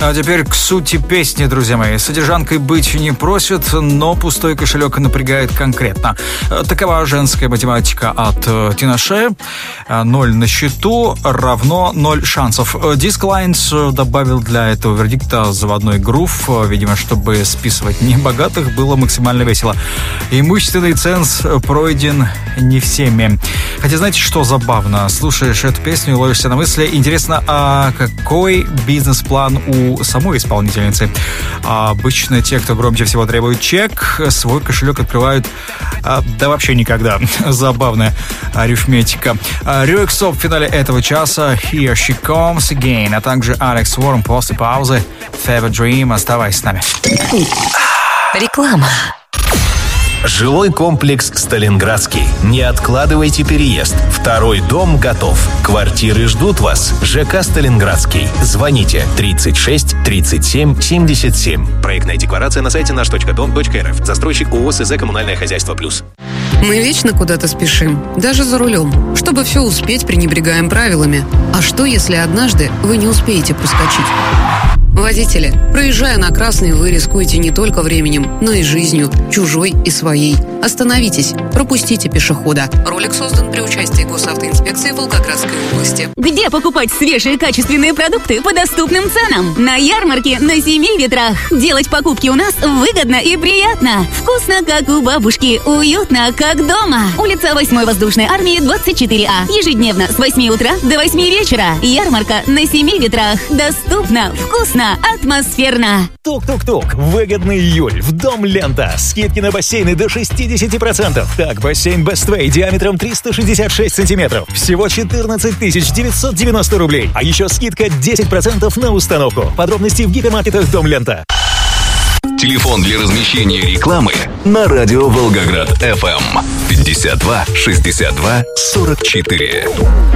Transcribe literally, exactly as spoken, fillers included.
А теперь к сути песни, друзья мои. Содержанкой быть не просят, но пустой кошелек напрягает конкретно. Такова женская математика от Тинаше. Ноль на счету равно ноль шансов. Disc Lines добавил для этого вердикта заводной грув, видимо, чтобы списывать небогатых было максимально весело. Имущественный ценз пройден не всеми. Хотя знаете, что забавно? Слушаешь эту песню и ловишься на мысли. Интересно, а какой бизнес-план у самой исполнительницы? А обычно те, кто громче всего требует чек, свой кошелек открывают а, да вообще никогда. Забавная арифметика. Рюксоп в финале этого часа Here She Comes Again, а также Алекс Уоррен после паузы Fever Dream. Оставайся с нами. Реклама. Жилой комплекс «Сталинградский». Не откладывайте переезд. Второй дом готов. Квартиры ждут вас. ЖК «Сталинградский». Звоните тридцать шесть тридцать семь семьдесят семь. Проектная декларация на сайте наш точка дом точка эр эф. Застройщик ООО СЗ «Коммунальное хозяйство плюс». Мы вечно куда-то спешим, даже за рулем. Чтобы все успеть, пренебрегаем правилами. А что, если однажды вы не успеете проскочить? Водители, проезжая на красный, вы рискуете не только временем, но и жизнью, чужой и своей. Остановитесь, пропустите пешехода. Ролик создан при участии госавтоинспекции Волгоградской области. Где покупать свежие качественные продукты по доступным ценам? На ярмарке на семи ветрах. Делать покупки у нас выгодно и приятно. Вкусно, как у бабушки. Уютно, как дома. Улица восьмой воздушной армии, двадцать четыре А. Ежедневно с восьми утра до восьми вечера. Ярмарка на семи ветрах. Доступно, вкусно, атмосферно. Тук-тук-тук. Выгодный июль. В Дом Лента. Скидки на бассейны до шестьдесят процентов. Так, бассейн Best Way диаметром триста шестьдесят шесть сантиметров. Всего четырнадцать тысяч девятьсот девяносто рублей. А еще скидка десять процентов на установку. Подробности в гипермаркетах Дом Лента. Телефон для размещения рекламы на радио Волгоград эф эм пятьдесят два шестьдесят два сорок четыре.